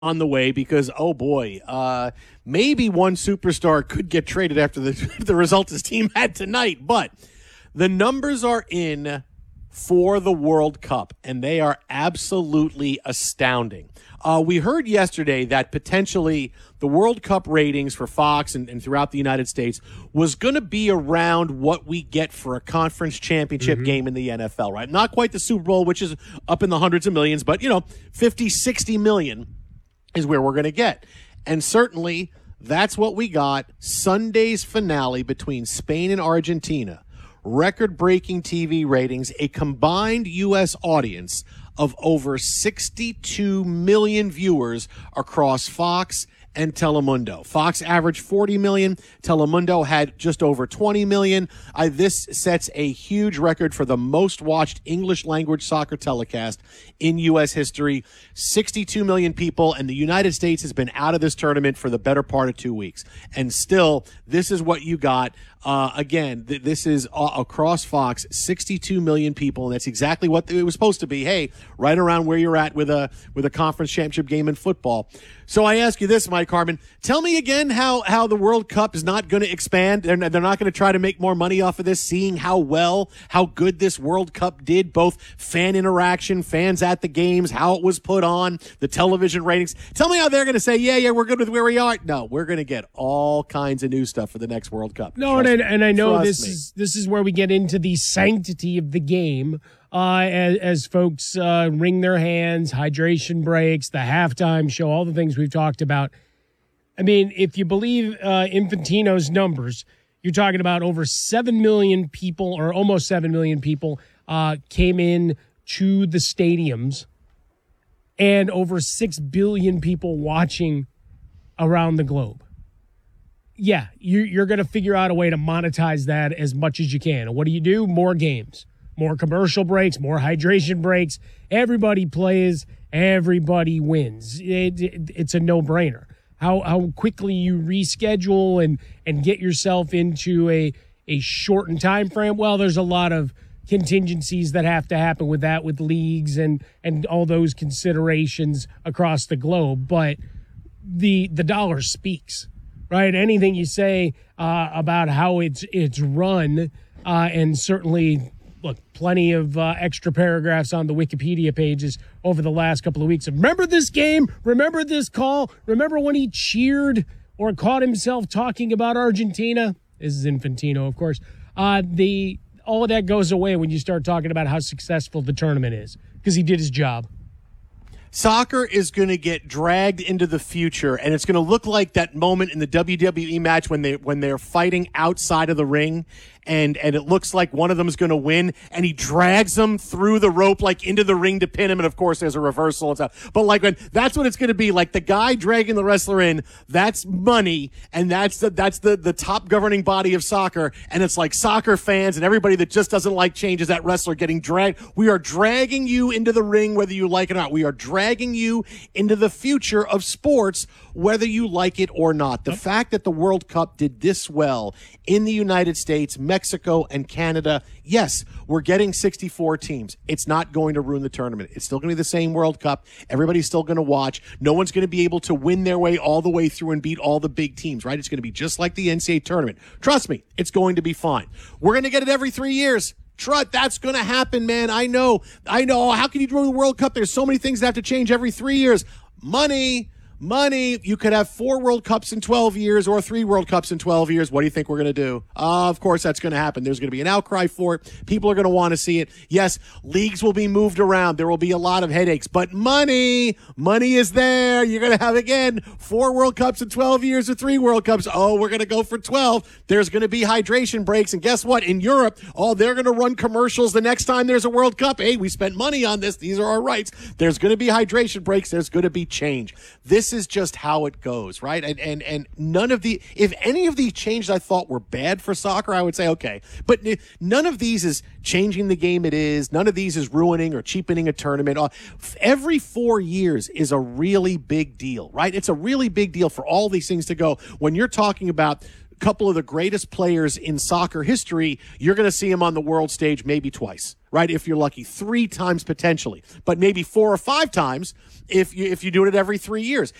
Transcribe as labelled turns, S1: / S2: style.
S1: on the way because, oh boy, maybe one superstar could get traded after the result his team had tonight. But the numbers are in for the World Cup, and they are absolutely astounding. We heard yesterday that potentially the World Cup ratings for Fox and throughout the United States was going to be around what we get for a conference championship game in the NFL, right? Not quite the Super Bowl, which is up in the hundreds of millions, but, 50, 60 million is where we're going to get. And certainly that's what we got. Sunday's finale between Spain and Argentina. Record-breaking TV ratings, a combined U.S. audience of over 62 million viewers across Fox and Telemundo. Fox averaged 40 million. Telemundo had just over 20 million. This sets a huge record for the most watched English language soccer telecast in U.S. history. 62 million people, and the United States has been out of this tournament for the better part of 2 weeks. And still, this is what you got. Again, this is across Fox, 62 million people, and that's exactly what it was supposed to be. Hey, right around where you're at with a conference championship game in football. So I ask you this, Mike Harmon, tell me again how the World Cup is not going to expand. They're not going to try to make more money off of this, seeing how good this World Cup did, both fan interaction, fans at the games, how it was put on, the television ratings. Tell me how they're going to say, yeah, we're good with where we are. No, we're going to get all kinds of new stuff for the next World Cup.
S2: No, and I know this is where we get into the sanctity of the game as folks wring their hands, hydration breaks, the halftime show, all the things we've talked about. I mean, if you believe Infantino's numbers, you're talking about over 7 million people, or almost 7 million people, came in to the stadiums, and over 6 billion people watching around the globe. Yeah, you're going to figure out a way to monetize that as much as you can. And what do? More games, more commercial breaks, more hydration breaks. Everybody plays, everybody wins. It's a no-brainer. How quickly you reschedule and get yourself into a shortened time frame. Well, there's a lot of contingencies that have to happen with that, with leagues and all those considerations across the globe. But the dollar speaks. Right, anything you say about how it's run, and certainly, look, plenty of extra paragraphs on the Wikipedia pages over the last couple of weeks. Remember this game? Remember this call? Remember when he cheered or caught himself talking about Argentina? This is Infantino, of course. All of that goes away when you start talking about how successful the tournament is, because he did his job.
S1: Soccer is going to get dragged into the future, and it's going to look like that moment in the WWE match when they're fighting outside of the ring, and it looks like one of them is going to win, and he drags them through the rope like into the ring to pin him, and of course there's a reversal and stuff. But that's what it's going to be, like the guy dragging the wrestler in. That's money, and that's the top governing body of soccer, and it's like soccer fans and everybody that just doesn't like change is that wrestler getting dragged. We are dragging you into the ring whether you like it or not. We are dragging you into the future of sports whether you like it or not. The fact that the World Cup did this well in the United States, Mexico, and Canada, yes, we're getting 64 teams. It's not going to ruin the tournament. It's still going to be the same World Cup. Everybody's still going to watch. No one's going to be able to win their way all the way through and beat all the big teams, right? It's going to be just like the NCAA tournament. Trust me, it's going to be fine. We're going to get it every 3 years. Trut, that's going to happen, man. I know. How can you do the World Cup? There's so many things that have to change every 3 years. Money. You could have 4 World Cups in 12 years or 3 World Cups in 12 years. What do you think we're going to do? Of course, that's going to happen. There's going to be an outcry for it. People are going to want to see it. Yes, leagues will be moved around. There will be a lot of headaches, but money is there. You're going to have, again, 4 World Cups in 12 years or 3 World Cups. Oh, we're going to go for 12. There's going to be hydration breaks. And guess what? In Europe, they're going to run commercials the next time there's a World Cup. Hey, we spent money on this. These are our rights. There's going to be hydration breaks. There's going to be change. This is just how it goes, right? And none of if any of these changes I thought were bad for soccer, I would say okay. But none of these is changing the game it is. None of these is ruining or cheapening a tournament. Every 4 years is a really big deal, right? It's a really big deal for all these things to go. When you're talking about couple of the greatest players in soccer history, you're going to see them on the world stage maybe twice, right? If you're lucky, 3 times potentially, but maybe 4 or 5 times if you're doing it every 3 years.